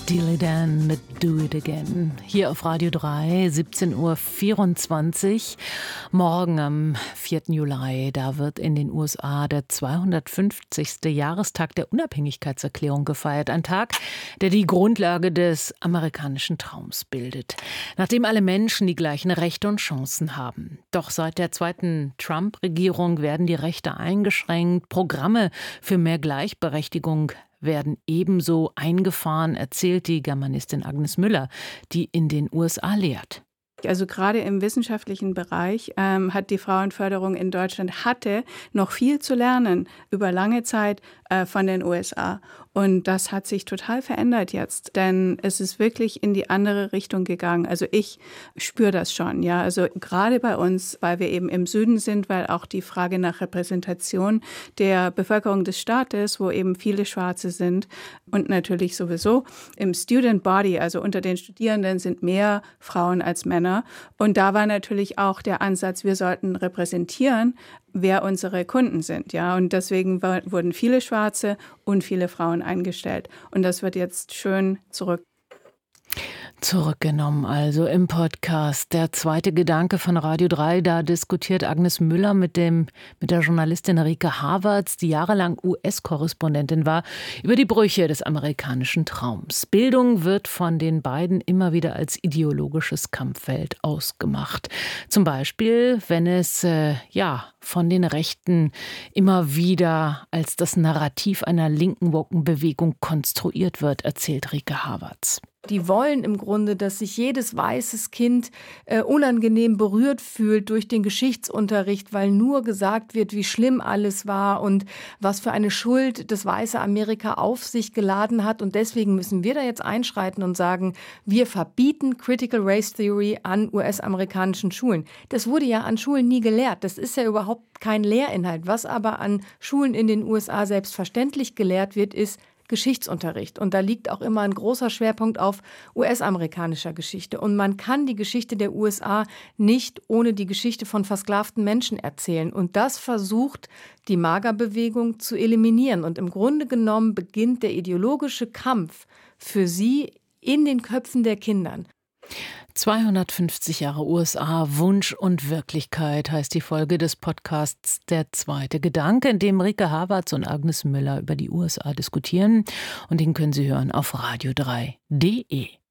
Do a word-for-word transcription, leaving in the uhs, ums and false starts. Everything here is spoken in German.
Steely Dan mit Do It Again. Hier auf Radio drei, siebzehn Uhr vierundzwanzig. Morgen am vierten Juli, da wird in den U S A der zweihundertfünfzigste Jahrestag der Unabhängigkeitserklärung gefeiert. Ein Tag, der die Grundlage des amerikanischen Traums bildet. Nachdem alle Menschen die gleichen Rechte und Chancen haben. Doch seit der zweiten Trump-Regierung werden die Rechte eingeschränkt. Programme für mehr Gleichberechtigung werden ebenso eingefahren, erzählt die Germanistin Agnes Müller, die in den U S A lehrt. Also gerade im wissenschaftlichen Bereich ähm, hat die Frauenförderung in Deutschland hatte noch viel zu lernen über lange Zeit äh, von den U S A. Und das hat sich total verändert jetzt, denn es ist wirklich in die andere Richtung gegangen. Also ich spüre das schon, ja. Also gerade bei uns, weil wir eben im Süden sind, weil auch die Frage nach Repräsentation der Bevölkerung des Staates, wo eben viele Schwarze sind und natürlich sowieso im Student Body, also unter den Studierenden sind mehr Frauen als Männer. Und da war natürlich auch der Ansatz, wir sollten repräsentieren, wer unsere Kunden sind, ja. Und deswegen war, wurden viele Schwarze und viele Frauen eingestellt. Und das wird jetzt schön zurück. Zurückgenommen also im Podcast. Der zweite Gedanke von Radio drei, da diskutiert Agnes Müller mit dem mit der Journalistin Rike Havertz, die jahrelang U S-Korrespondentin war, über die Brüche des amerikanischen Traums. Bildung wird von den beiden immer wieder als ideologisches Kampffeld ausgemacht. Zum Beispiel, wenn es äh, ja von den Rechten immer wieder als das Narrativ einer linken Wokenbewegung konstruiert wird, erzählt Rike Havertz. Die wollen im Grunde, dass sich jedes weißes Kind äh, unangenehm berührt fühlt durch den Geschichtsunterricht, weil nur gesagt wird, wie schlimm alles war und was für eine Schuld das weiße Amerika auf sich geladen hat. Und deswegen müssen wir da jetzt einschreiten und sagen, wir verbieten Critical Race Theory an U S-amerikanischen Schulen. Das wurde ja an Schulen nie gelehrt. Das ist ja überhaupt kein Lehrinhalt. Was aber an Schulen in den U S A selbstverständlich gelehrt wird, ist Geschichtsunterricht. Und da liegt auch immer ein großer Schwerpunkt auf U S-amerikanischer Geschichte. Und man kann die Geschichte der U S A nicht ohne die Geschichte von versklavten Menschen erzählen. Und das versucht die MAGA-Bewegung zu eliminieren. Und im Grunde genommen beginnt der ideologische Kampf für sie in den Köpfen der Kindern. zweihundertfünfzig Jahre U S A, Wunsch und Wirklichkeit heißt die Folge des Podcasts Der zweite Gedanke, in dem Rike Havertz und Agnes Müller über die U S A diskutieren. Und den können Sie hören auf radio drei punkt de.